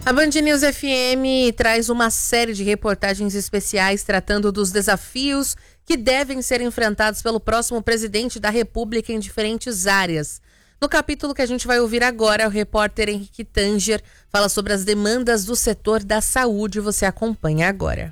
A Band News FM traz uma série de reportagens especiais tratando dos desafios que devem ser enfrentados pelo próximo presidente da República em diferentes áreas. No capítulo que a gente vai ouvir agora, o repórter Henrique Tanger fala sobre as demandas do setor da saúde. Você acompanha agora.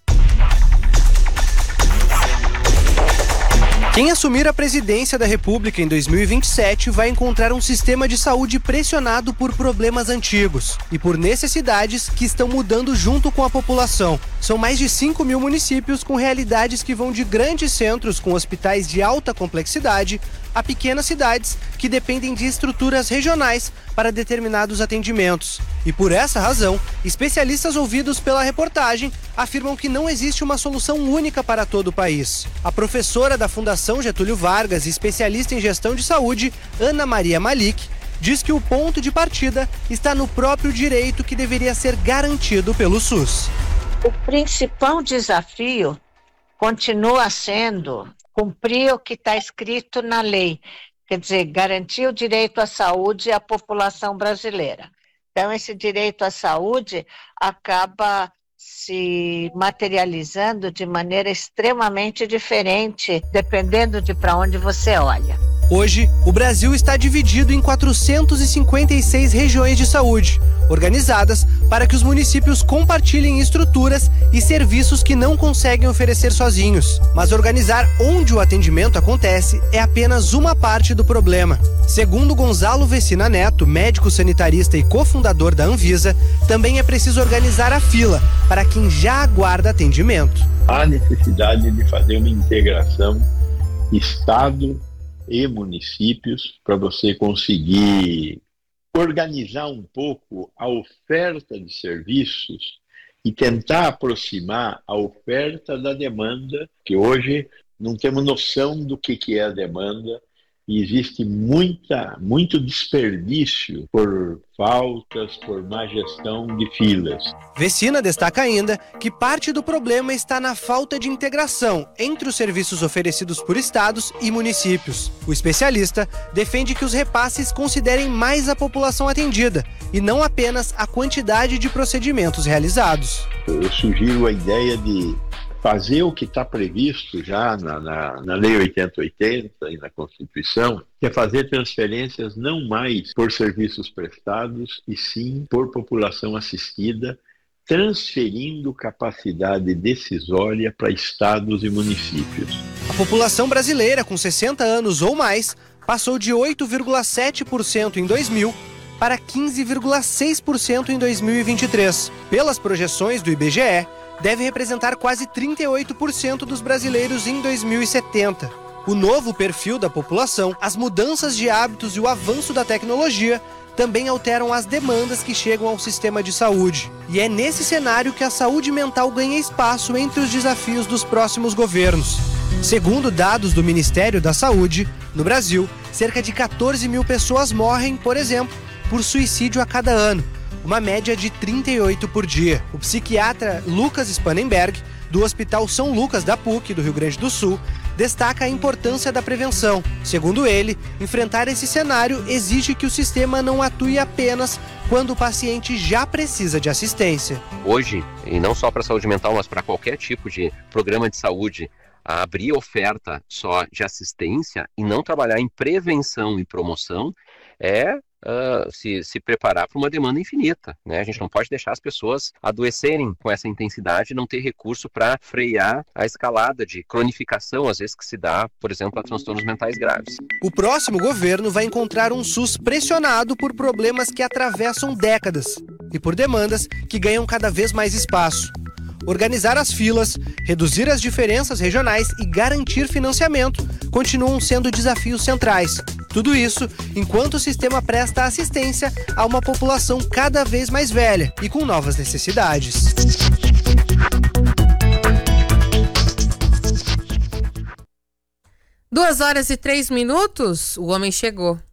Quem assumir a presidência da República em 2027 vai encontrar um sistema de saúde pressionado por problemas antigos e por necessidades que estão mudando junto com a população. São mais de 5 mil municípios com realidades que vão de grandes centros com hospitais de alta complexidade a pequenas cidades que dependem de estruturas regionais para determinados atendimentos. E por essa razão, especialistas ouvidos pela reportagem afirmam que não existe uma solução única para todo o país. A professora da Fundação Getúlio Vargas e especialista em gestão de saúde, Ana Maria Malik, diz que o ponto de partida está no próprio direito que deveria ser garantido pelo SUS. O principal desafio continua sendo cumprir o que está escrito na lei, quer dizer, garantir o direito à saúde à população brasileira. Então, esse direito à saúde acaba se materializando de maneira extremamente diferente, dependendo de para onde você olha. Hoje, o Brasil está dividido em 456 regiões de saúde, organizadas para que os municípios compartilhem estruturas e serviços que não conseguem oferecer sozinhos. Mas organizar onde o atendimento acontece é apenas uma parte do problema. Segundo Gonzalo Vecina Neto, médico sanitarista e cofundador da Anvisa, também é preciso organizar a fila para quem já aguarda atendimento. Há necessidade de fazer uma integração Estado e municípios para você conseguir organizar um pouco a oferta de serviços e tentar aproximar a oferta da demanda, que hoje não temos noção do que é a demanda e existe muito desperdício por faltas, por má gestão de filas. Vecina destaca ainda que parte do problema está na falta de integração entre os serviços oferecidos por estados e municípios. O especialista defende que os repasses considerem mais a população atendida e não apenas a quantidade de procedimentos realizados. Eu sugiro a ideia de fazer o que está previsto já na Lei 8080 e na Constituição, que é fazer transferências não mais por serviços prestados, e sim por população assistida, transferindo capacidade decisória para estados e municípios. A população brasileira com 60 anos ou mais passou de 8,7% em 2000 para 15,6% em 2023. Pelas projeções do IBGE, deve representar quase 38% dos brasileiros em 2070. O novo perfil da população, as mudanças de hábitos e o avanço da tecnologia também alteram as demandas que chegam ao sistema de saúde. E é nesse cenário que a saúde mental ganha espaço entre os desafios dos próximos governos. Segundo dados do Ministério da Saúde, no Brasil, cerca de 14 mil pessoas morrem, por exemplo, por suicídio a cada ano, uma média de 38 por dia. O psiquiatra Lucas Spanenberg, do Hospital São Lucas da PUC, do Rio Grande do Sul, destaca a importância da prevenção. Segundo ele, enfrentar esse cenário exige que o sistema não atue apenas quando o paciente já precisa de assistência. Hoje, e não só para a saúde mental, mas para qualquer tipo de programa de saúde, abrir oferta só de assistência e não trabalhar em prevenção e promoção é se preparar para uma demanda infinita, né? A gente não pode deixar as pessoas adoecerem com essa intensidade e não ter recurso para frear a escalada de cronificação, às vezes, que se dá, por exemplo, a transtornos mentais graves. O próximo governo vai encontrar um SUS pressionado por problemas que atravessam décadas e por demandas que ganham cada vez mais espaço. Organizar as filas, reduzir as diferenças regionais e garantir financiamento continuam sendo desafios centrais. Tudo isso enquanto o sistema presta assistência a uma população cada vez mais velha e com novas necessidades. 2 horas e 3 minutos, o homem chegou.